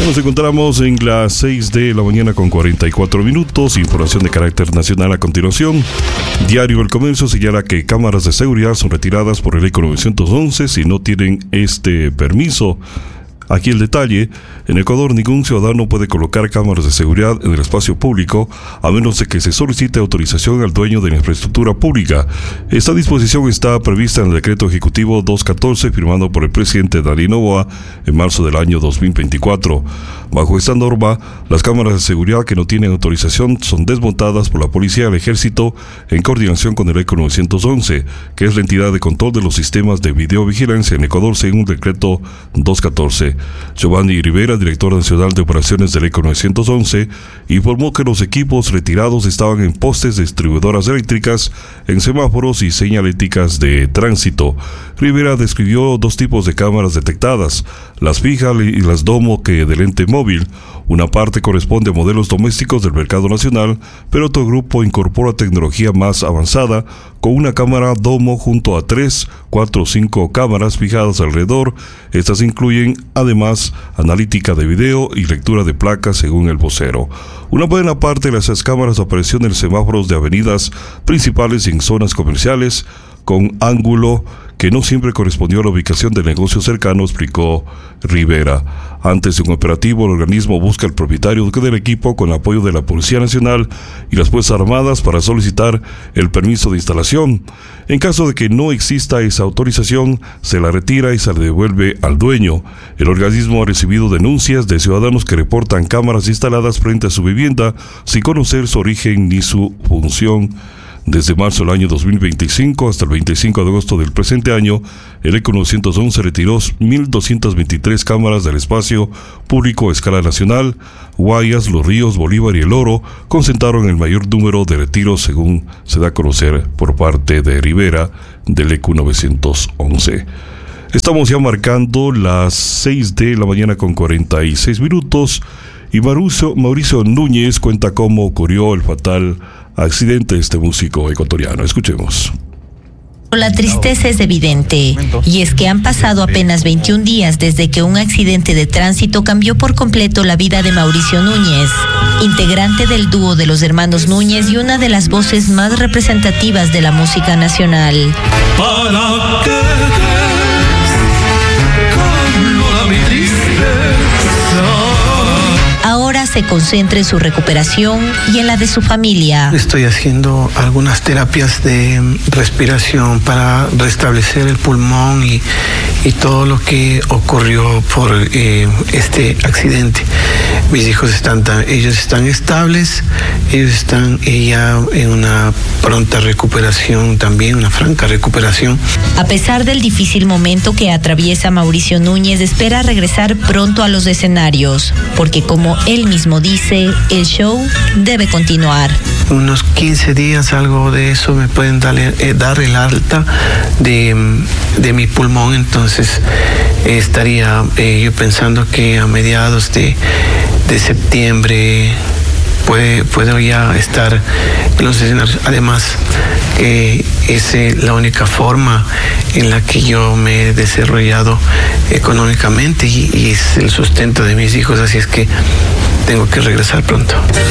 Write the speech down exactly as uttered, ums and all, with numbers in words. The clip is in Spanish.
Nos encontramos en las seis de la mañana con cuarenta y cuatro minutos. Información de carácter nacional a continuación. Diario El Comercio señala que cámaras de seguridad son retiradas por el E C O novecientos once si no tienen este permiso. Aquí el detalle: en Ecuador ningún ciudadano puede colocar cámaras de seguridad en el espacio público a menos de que se solicite autorización al dueño de la infraestructura pública. Esta disposición está prevista en el decreto ejecutivo doscientos catorce firmado por el presidente Daniel Noboa en marzo del año dos mil veinticuatro. Bajo esta norma, las cámaras de seguridad que no tienen autorización son desmontadas por la policía y el ejército en coordinación con el E C O novecientos once, que es la entidad de control de los sistemas de videovigilancia en Ecuador según el decreto doscientos catorce. Giovanni Rivera, director nacional de operaciones del E C O novecientos once, informó que los equipos retirados estaban en postes de distribuidoras eléctricas, en semáforos y señaléticas de tránsito. Rivera describió dos tipos de cámaras detectadas: las fijas y las domo que del ente móvil. Una parte corresponde a modelos domésticos del mercado nacional, pero otro grupo incorpora tecnología más avanzada, con una cámara domo junto a tres, cuatro o cinco cámaras fijadas alrededor. Estas incluyen, además, analítica de video y lectura de placas, según el vocero. Una buena parte de esas cámaras apareció en los semáforos de avenidas principales y en zonas comerciales, con ángulo que no siempre correspondió a la ubicación del negocio cercano, explicó Rivera. Antes de un operativo, el organismo busca al propietario del equipo con apoyo de la Policía Nacional y las Fuerzas Armadas para solicitar el permiso de instalación. En caso de que no exista esa autorización, se la retira y se le devuelve al dueño. El organismo ha recibido denuncias de ciudadanos que reportan cámaras instaladas frente a su vivienda sin conocer su origen ni su función. Desde marzo del año dos mil veinticinco hasta el veinticinco de agosto del presente año, el E C O novecientos once retiró mil doscientas veintitrés cámaras del espacio público a escala nacional. Guayas, Los Ríos, Bolívar y El Oro concentraron el mayor número de retiros, según se da a conocer por parte de Rivera del E C O novecientos once. Estamos ya marcando las seis de la mañana con cuarenta y seis minutos y Mauricio, Mauricio Núñez cuenta cómo ocurrió el fatal accidente de este músico ecuatoriano. Escuchemos. La tristeza es evidente, y es que han pasado apenas veintiún días desde que un accidente de tránsito cambió por completo la vida de Mauricio Núñez, integrante del dúo de los hermanos Núñez y una de las voces más representativas de la música nacional. Para que con mi tristeza. Ahora se concentra en su recuperación y en la de su familia. Estoy haciendo algunas terapias de respiración para restablecer el pulmón y, y todo lo que ocurrió por eh, este accidente. Mis hijos están, ellos están estables, ellos están ya en una pronta recuperación también, una franca recuperación. A pesar del difícil momento que atraviesa Mauricio Núñez, espera regresar pronto a los escenarios, porque como él mismo dice, el show debe continuar. Unos quince días, algo de eso, me pueden darle, eh, dar el alta de, de mi pulmón, entonces eh, estaría eh, yo pensando que a mediados de, de septiembre puede, puedo ya estar en los escenarios. Además, eh, es eh, la única forma en la que yo me he desarrollado económicamente y, y es el sustento de mis hijos, así es que tengo que regresar pronto.